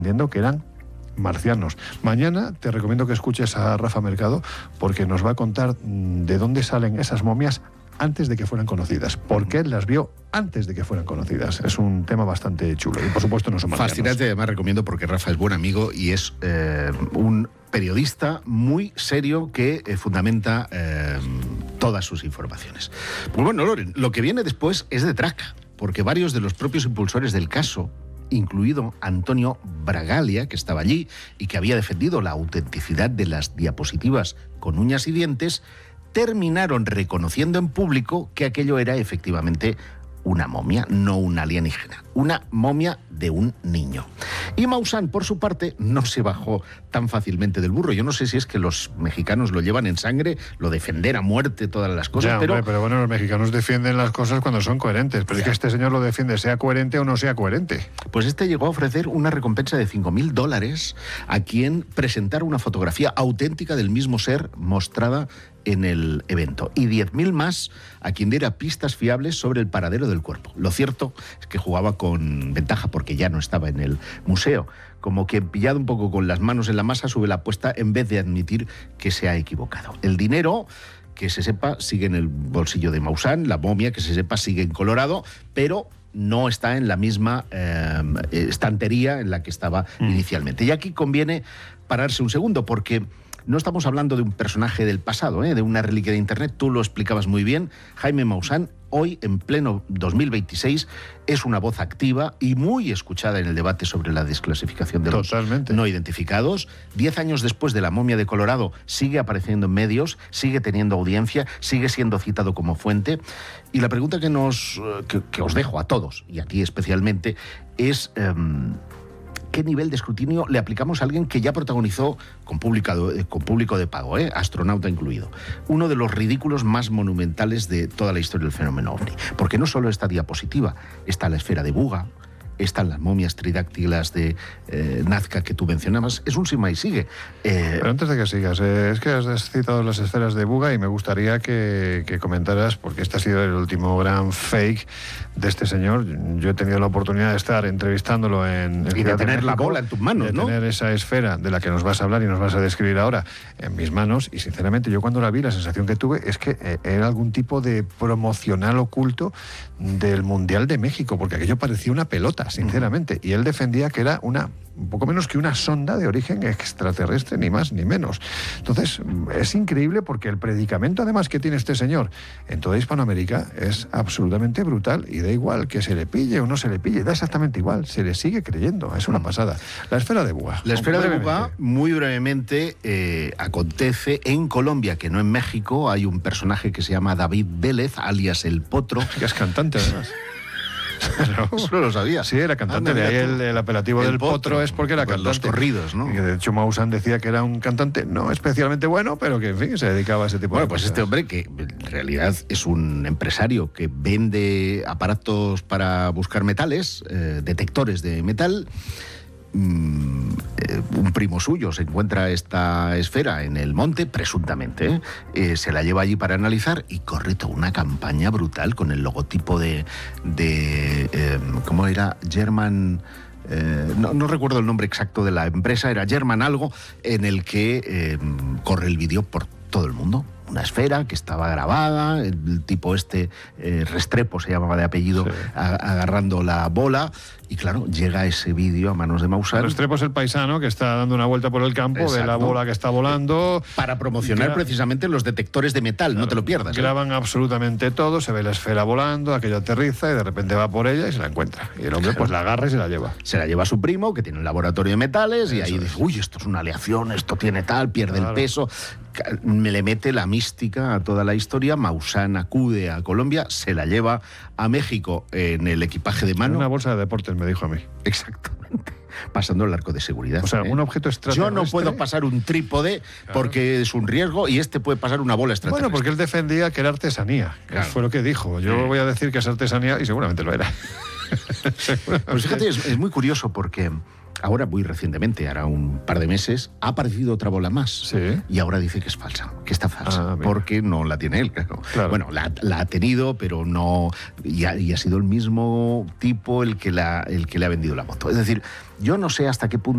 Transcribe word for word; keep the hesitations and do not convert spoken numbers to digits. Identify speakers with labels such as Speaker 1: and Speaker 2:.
Speaker 1: entendiendo que eran marcianos. Mañana te recomiendo que escuches a Rafa Mercado porque nos va a contar de dónde salen esas momias antes de que fueran conocidas, porque él las vio antes de que fueran conocidas. Es un tema bastante chulo y por supuesto no son marcianos.
Speaker 2: Fascinante, además recomiendo porque Rafa es buen amigo y es eh, un periodista muy serio que eh, fundamenta eh, todas sus informaciones. Pues bueno, Loren, lo que viene después es de traca, porque varios de los propios impulsores del caso, incluido Antonio Bragalia, que estaba allí y que había defendido la autenticidad de las diapositivas con uñas y dientes, terminaron reconociendo en público que aquello era efectivamente una momia, no un alienígena, una momia de un niño. Y Maussan, por su parte, no se bajó tan fácilmente del burro. Yo no sé si es que los mexicanos lo llevan en sangre, lo defender a muerte, todas las cosas,
Speaker 1: ya,
Speaker 2: pero...
Speaker 1: Hombre, pero bueno, los mexicanos defienden las cosas cuando son coherentes, pero ya. Es que este señor lo defiende, sea coherente o no sea coherente.
Speaker 2: Pues este llegó a ofrecer una recompensa de cinco mil dólares a quien presentara una fotografía auténtica del mismo ser mostrada en el evento, y diez mil más a quien diera pistas fiables sobre el paradero del cuerpo. Lo cierto es que jugaba con ventaja porque ya no estaba en el museo. Como que pillado un poco con las manos en la masa, sube la apuesta en vez de admitir que se ha equivocado. El dinero, que se sepa, sigue en el bolsillo de Maussan, la momia, que se sepa, sigue en Colorado, pero no está en la misma eh, estantería en la que estaba mm. inicialmente. Y aquí conviene pararse un segundo, porque no estamos hablando de un personaje del pasado, ¿eh? de una reliquia de Internet. Tú lo explicabas muy bien. Jaime Maussan, hoy, en pleno dos mil veintiséis, es una voz activa y muy escuchada en el debate sobre la desclasificación de
Speaker 1: Totalmente.
Speaker 2: los no identificados. Diez años después de la momia de Colorado, sigue apareciendo en medios, sigue teniendo audiencia, sigue siendo citado como fuente. Y la pregunta que, nos, que, que os dejo a todos, y a ti especialmente, es... Um, ¿qué nivel de escrutinio le aplicamos a alguien que ya protagonizó, con público, con público de pago, ¿eh? astronauta incluido, uno de los ridículos más monumentales de toda la historia del fenómeno ovni? Porque no solo esta diapositiva, está la esfera de Buga, están las momias tridáctilas de eh, Nazca que tú mencionabas, es un sima y sigue. Eh,
Speaker 1: Pero antes de que sigas, eh, es que has citado las esferas de Buga y me gustaría que, que comentaras, porque este ha sido el último gran fake de este señor. Yo he tenido la oportunidad de estar entrevistándolo en...
Speaker 2: y de tener la bola en tus manos,
Speaker 1: de
Speaker 2: ¿no?
Speaker 1: tener esa esfera de la que nos vas a hablar y nos vas a describir ahora en mis manos, y sinceramente yo cuando la vi, la sensación que tuve es que eh, era algún tipo de promocional oculto del Mundial de México, porque aquello parecía una pelota, sinceramente, y él defendía que era una, un poco menos que una sonda de origen extraterrestre, ni más ni menos. Entonces, es increíble porque el predicamento, además, que tiene este señor en toda Hispanoamérica es absolutamente brutal, y da igual que se le pille o no se le pille, da exactamente igual, se le sigue creyendo, es una pasada. La esfera de Buga.
Speaker 2: La esfera de Buga, muy brevemente, eh, acontece en Colombia, que no en México. Hay un personaje que se llama David Vélez, alias El Potro.
Speaker 1: Que es cantante, además.
Speaker 2: No, eso no lo sabía.
Speaker 1: Sí, era cantante. Anda, de ahí el, el apelativo el del potro, potro es porque era cantante.
Speaker 2: Los corridos, ¿no?
Speaker 1: Y de hecho Maussan decía que era un cantante no especialmente bueno, pero que en fin se dedicaba a ese tipo
Speaker 2: bueno,
Speaker 1: de
Speaker 2: pues
Speaker 1: cosas.
Speaker 2: Este hombre, que en realidad es un empresario que vende aparatos para buscar metales, eh, detectores de metal. Mm, eh, un primo suyo se encuentra esta esfera en el monte, presuntamente, ¿eh? Eh, se la lleva allí para analizar y corre toda una campaña brutal con el logotipo de, de eh, ¿cómo era? German... Eh, no, no recuerdo el nombre exacto de la empresa, era German algo, en el que eh, corre el vídeo por todo el mundo. Una esfera que estaba grabada, el tipo este, eh, Restrepo se llamaba de apellido, sí. a, agarrando la bola. Y claro, llega ese vídeo a manos de Maussan.
Speaker 1: Restrepo es el paisano que está dando una vuelta por el campo, exacto, de la bola que está volando.
Speaker 2: Para promocionar Gra precisamente los detectores de metal, claro, no te lo pierdas.
Speaker 1: Graban
Speaker 2: ¿eh?
Speaker 1: absolutamente todo, se ve la esfera volando, aquello aterriza y de repente va por ella y se la encuentra. Y el hombre, claro, pues la agarra y se la lleva.
Speaker 2: Se la lleva a su primo, que tiene un laboratorio de metales, Eso y ahí es. dice, uy, esto es una aleación, esto tiene tal, pierde claro. el peso. Me le mete la mística a toda la historia. Maussan acude a Colombia, se la lleva a México en el equipaje de mano.
Speaker 1: En una bolsa de deportes, me dijo a mí.
Speaker 2: Exactamente. Pasando el arco de seguridad.
Speaker 1: O sea,
Speaker 2: ¿eh?
Speaker 1: un objeto extraterrestre.
Speaker 2: Yo no puedo pasar un trípode, claro, porque es un riesgo, y este puede pasar una bola extraterrestre.
Speaker 1: Bueno, porque él defendía que era artesanía. Claro. Fue lo que dijo. Yo sí. voy a decir que es artesanía y seguramente lo era.
Speaker 2: Pues fíjate, es, es muy curioso porque ahora, muy recientemente, hará un par de meses, ha aparecido otra bola más.
Speaker 1: Sí.
Speaker 2: Y ahora dice que es falsa, que está falsa,
Speaker 1: ah,
Speaker 2: porque no la tiene él, claro.
Speaker 1: claro.
Speaker 2: Bueno, la, la ha tenido, pero no... Y ha, y ha sido el mismo tipo el que, la, el que le ha vendido la moto. Es decir, yo no sé hasta qué punto